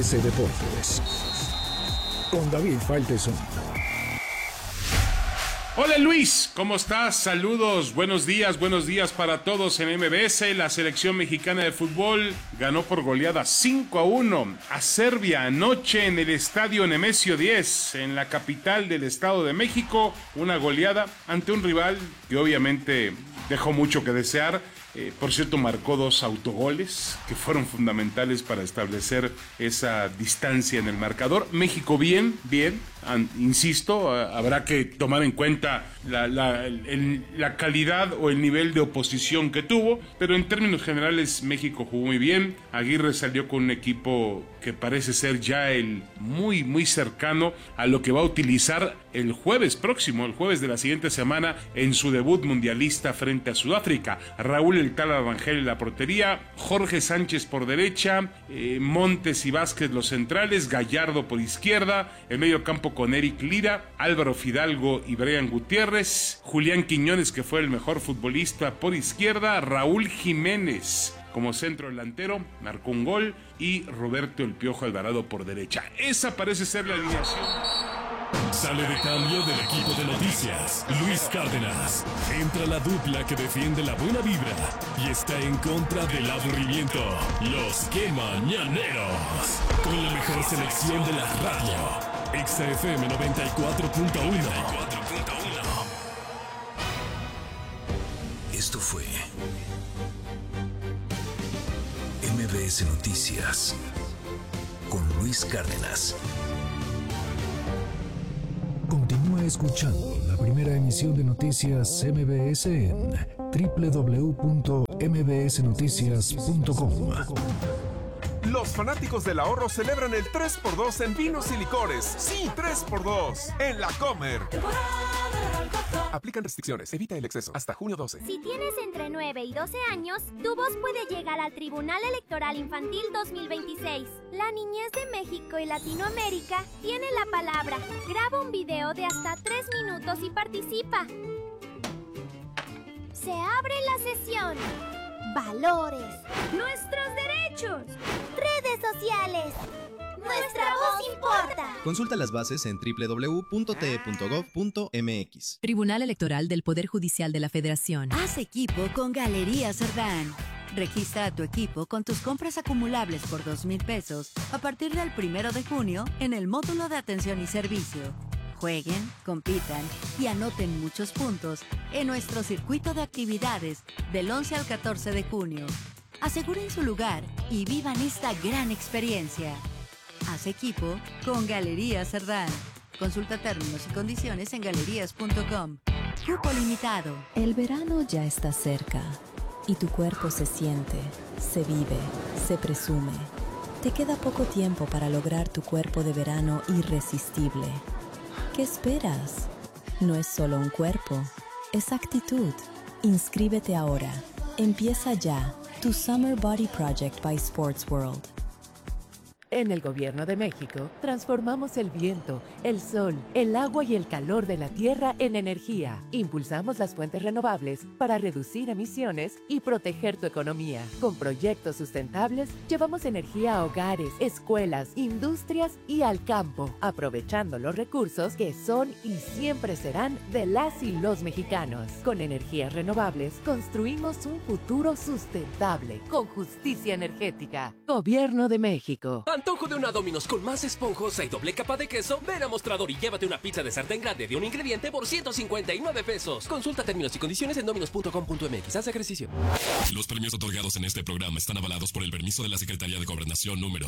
MBS Deportes con David Faitelson. Hola Luis, ¿cómo estás? Saludos, buenos días para todos en MBS. La selección mexicana de fútbol ganó por goleada 5-1 a Serbia anoche en el estadio Nemesio 10, en la capital del Estado de México. Una goleada ante un rival que obviamente dejó mucho que desear. Por cierto, marcó 2 autogoles que fueron fundamentales para establecer esa distancia en el marcador. México bien, insisto, habrá que tomar en cuenta la calidad o el nivel de oposición que tuvo, pero en términos generales México jugó muy bien. Aguirre salió con un equipo que parece ser ya el muy cercano a lo que va a utilizar el jueves próximo, el jueves de la siguiente semana, en su debut mundialista frente a Sudáfrica. Raúl El Tala Rangel en la portería, Jorge Sánchez por derecha, Montes y Vázquez los centrales, Gallardo por izquierda, el medio campo con Eric Lira, Álvaro Fidalgo y Brian Gutiérrez, Julián Quiñones, que fue el mejor futbolista, por izquierda, Raúl Jiménez como centro delantero, marcó un gol, y Roberto El Piojo Alvarado por derecha. Esa parece ser la alineación. Sale de cambio del equipo de noticias, Luis Cárdenas. Entra la dupla que defiende la buena vibra y está en contra del aburrimiento. Los Que Mañaneros. Con la mejor selección de la radio. XFM 94.1. Esto fue MBS Noticias con Luis Cárdenas. Continúa escuchando la primera emisión de Noticias MBS en www.mbsnoticias.com. Los fanáticos del ahorro celebran el 3x2 en vinos y licores. Sí, 3x2 en La Comer. Aplican restricciones. Evita el exceso. Hasta junio 12. Si tienes entre 9 y 12 años, tu voz puede llegar al Tribunal Electoral Infantil 2026. La niñez de México y Latinoamérica tiene la palabra. Graba un video de hasta 3 minutos y participa. Se abre la sesión. Valores. Nuestros derechos. Redes sociales. Nuestra voz importa. Consulta las bases en www.te.gov.mx. Tribunal Electoral del Poder Judicial de la Federación. Haz equipo con Galerías Cerdán. Registra a tu equipo con tus compras acumulables por 2,000 pesos a partir del 1 de junio en el módulo de atención y servicio. Jueguen, compitan y anoten muchos puntos en nuestro circuito de actividades del 11 al 14 de junio. Aseguren su lugar y vivan esta gran experiencia. Haz equipo con Galerías Cerdán. Consulta términos y condiciones en galerías.com. Cupo limitado. El verano ya está cerca y tu cuerpo se siente, se vive, se presume. Te queda poco tiempo para lograr tu cuerpo de verano irresistible. ¿Qué esperas? No es solo un cuerpo, es actitud. Inscríbete ahora. Empieza ya tu Summer Body Project by Sports World. En el Gobierno de México, transformamos el viento, el sol, el agua y el calor de la tierra en energía. Impulsamos las fuentes renovables para reducir emisiones y proteger tu economía. Con proyectos sustentables, llevamos energía a hogares, escuelas, industrias y al campo, aprovechando los recursos que son y siempre serán de las y los mexicanos. Con energías renovables, construimos un futuro sustentable, con justicia energética. Gobierno de México. Antojo de una Domino's con más esponjosa y doble capa de queso. Ven a Mostrador y llévate una pizza de sartén grande de un ingrediente por 159 pesos. Consulta términos y condiciones en dominos.com.mx. Haz ejercicio. Los premios otorgados en este programa están avalados por el permiso de la Secretaría de Gobernación número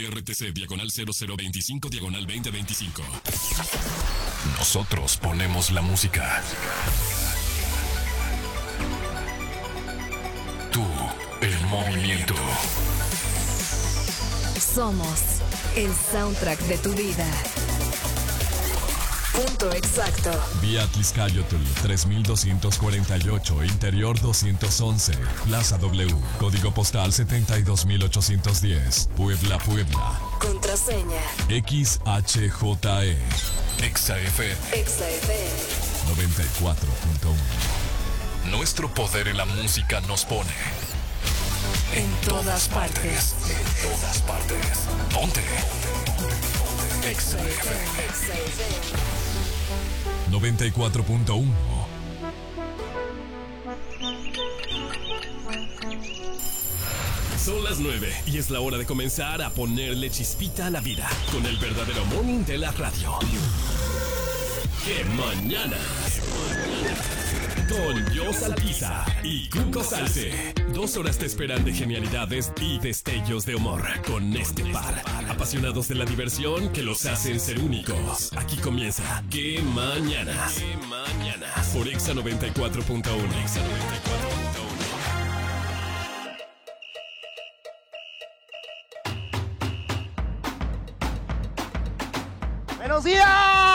DGRTC/0025/2025. Nosotros ponemos la música. Tú, el movimiento. Somos el soundtrack de tu vida. Punto exacto. Vía Atlixcayotl 3248, Interior 211, Plaza W, Código Postal 72810, Puebla, Puebla. Contraseña XHJE. XAFM 94.1. Nuestro poder en la música nos pone en todas partes. En todas partes. Ponte. Exa 94.1. Son las 9 y es la hora de comenzar a ponerle chispita a la vida con el verdadero morning de la radio. ¡Qué mañana! Con Jos Alpiza y Cuco Salce. 2 horas te esperan de genialidades y destellos de humor con este par. Apasionados de la diversión que los hacen ser únicos. Aquí comienza ¡Qué mañana! Por Exa 94.1. ¡Buenos días!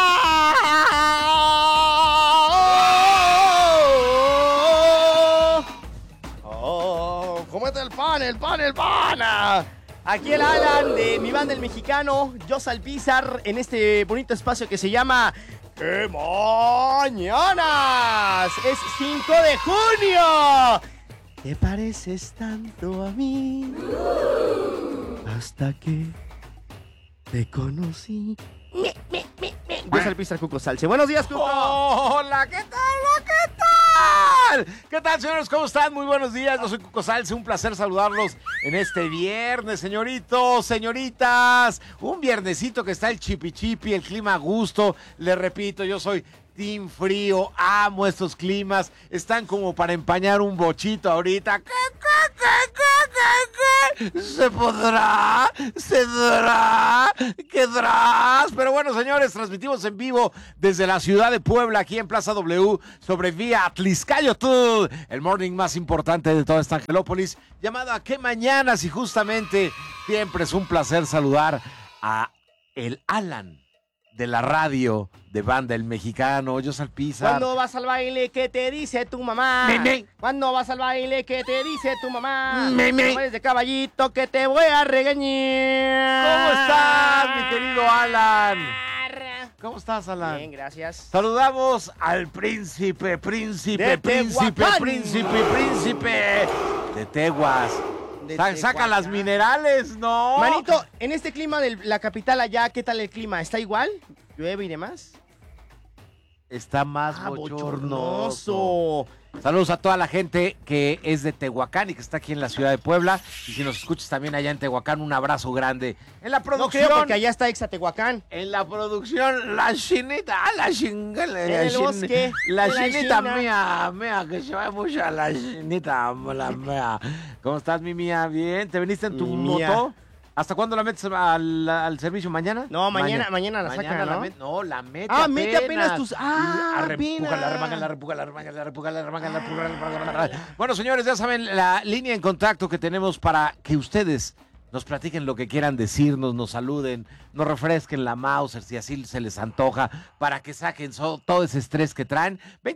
¿Cómo está el pan? Aquí el Alan de mi banda El Mexicano, Jos Alpizar, en este bonito espacio que se llama ¡Qué mañanas! Es 5 de junio. ¿Te pareces tanto a mí? Hasta que te conocí. Jos Alpizar, Cuco Salce. Buenos días, Cuco. Hola, ¿qué tal? ¿Qué tal, señores? ¿Cómo están? Muy buenos días. Yo soy Cuco Salce. Un placer saludarlos en este viernes, señoritos, señoritas. Un viernesito que está el chipi, el clima a gusto. Les repito, yo soy team frío. Amo estos climas. Están como para empañar un bochito ahorita. ¿Qué? ¿Se podrá? ¿Se dará? ¿Quedarás? Pero bueno, señores, transmitimos en vivo desde la ciudad de Puebla, aquí en Plaza W, sobre vía Atlixcayotl, el morning más importante de toda esta Angelópolis, llamado ¿A qué mañanas? Y justamente siempre es un placer saludar a el Alan de la radio de banda El Mexicano, Jos Alpizar. ¿Cuándo vas al baile? ¿Qué te dice tu mamá? ¿Cuándo vas al baile? ¿Qué te dice tu mamá? No eres de caballito que te voy a regañar. ¿Cómo estás, mi querido Alan? ¿Cómo estás, Alan? Bien, gracias. Saludamos al príncipe de Teguas. Saca las minerales, ¿no? Manito, en este clima de la capital allá, ¿qué tal el clima? ¿Está igual? ¿Llueve y demás? Está más bochornoso. Saludos a toda la gente que es de Tehuacán y que está aquí en la ciudad de Puebla. Y si nos escuchas también allá en Tehuacán, un abrazo grande. En la producción... No creo, porque allá está Exa Tehuacán. En la producción, la chinita, la chinita, mía, que se va mucho a la chinita, la mía. ¿Cómo estás, mi mía? ¿Bien? ¿Te veniste en tu moto? ¿Hasta cuándo la metes al servicio? ¿Mañana? No, mañana la sacan, ¿no? La mete apenas. Mete apenas tus... Bueno, señores, ya saben la línea en contacto que tenemos para que ustedes nos platiquen lo que quieran decirnos, nos saluden, nos refresquen la Mauser si así se les antoja, para que saquen todo ese estrés que traen.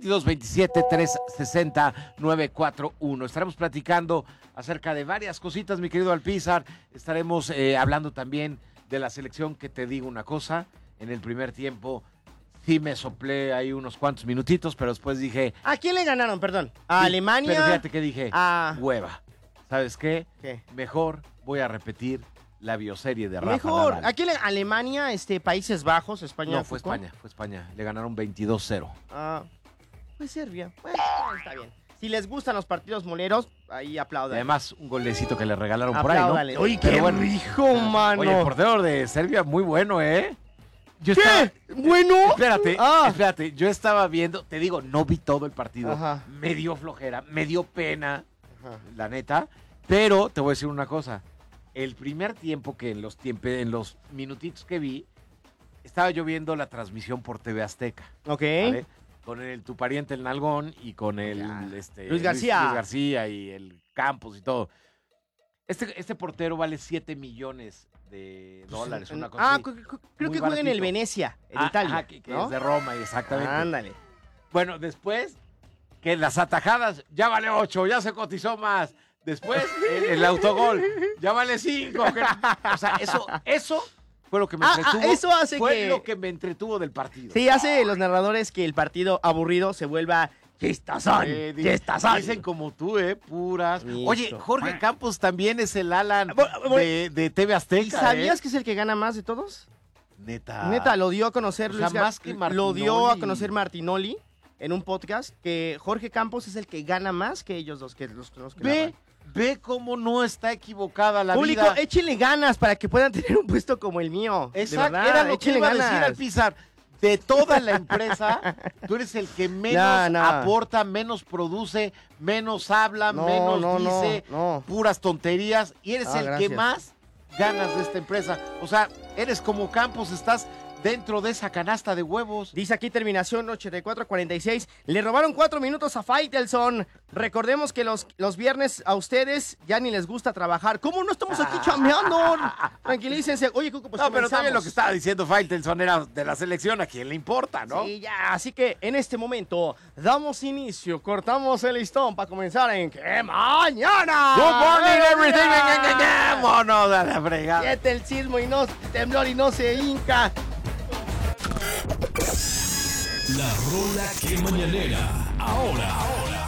2227-360-941. Estaremos platicando acerca de varias cositas, mi querido Alpizar. Estaremos hablando también de la selección, que te digo una cosa, en el primer tiempo sí me soplé ahí unos cuantos minutitos, pero después dije... ¿A quién le ganaron, perdón? ¿A Alemania? Pero fíjate que dije, hueva. ¿Sabes qué? Mejor voy a repetir la bioserie de Rafa Mejor. Nadal. ¿Aquí en Alemania, Países Bajos, España? No, fue España. Le ganaron 22-0. Pues Serbia. Bueno, está bien. Si les gustan los partidos moleros, ahí aplaudan. Además, un golecito que le regalaron por ahí, ¿no? Oye, qué rico, mano. Oye, el portero de Serbia, muy bueno, ¿eh? ¿Bueno? Espérate, yo estaba viendo, te digo, no vi todo el partido. Ajá. Me dio flojera, me dio pena, la neta. Pero te voy a decir una cosa. El primer tiempo que en los minutitos que vi, estaba yo viendo la transmisión por TV Azteca. Ok. ¿Vale? Con tu pariente el Nalgón y con Luis García. Luis García y el Campos y todo. Este portero vale $7 millones, una cosa así. Creo que juega en el Venecia, en Italia. Que es de Roma, exactamente. Ándale. Bueno, después, que las atajadas, ya vale 8, ya se cotizó más. Después, el autogol, ya vale 5. O sea, eso fue lo que me entretuvo. Eso hace lo que me entretuvo del partido. Sí, hace los narradores que el partido aburrido se vuelva chistazón. Dicen como tú, puras. Listo. Oye, Jorge Campos también es el Alan de TV Azteca. ¿Y sabías que es el que gana más de todos? Neta, lo dio a conocer Luis, más que lo dio a conocer Martinoli en un podcast, que Jorge Campos es el que gana más que ellos dos, que los que Ve cómo no está equivocada la Público, vida. Échenle ganas para que puedan tener un puesto como el mío. Exacto, era lo que iba a decir al Pizar. De toda la empresa, tú eres el que menos aporta, menos produce, menos habla, menos dice puras tonterías, y eres el que más ganas de esta empresa. O sea, eres como Campos, estás dentro de esa canasta de huevos. Dice aquí terminación 84-46. Le robaron 4 minutos a Faitelson. Recordemos que los viernes a ustedes ya ni les gusta trabajar. ¿Cómo no estamos aquí chambeando? Tranquilícense. Oye, Cuco, pues no, pero también lo que estaba diciendo Faitelson era de la selección. ¿A quién le importa, no? Sí, ya. Así que en este momento damos inicio. Cortamos el listón para comenzar en ¡Qué mañana! Good morning, everything. Vámonos a la fregada. Siente el sismo y no temblor y no se hinca. La rola que mañanera. Ahora.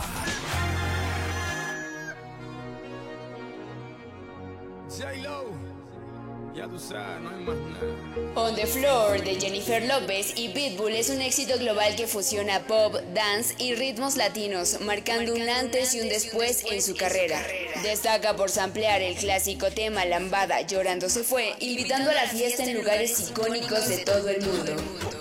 Ya tú sabes, no hay más nada. On the Floor de Jennifer López y Pitbull es un éxito global que fusiona pop, dance y ritmos latinos, marcando un antes y un después en su carrera. Destaca por samplear el clásico tema Lambada, Llorando se fue, invitando a la fiesta en lugares icónicos de todo el mundo.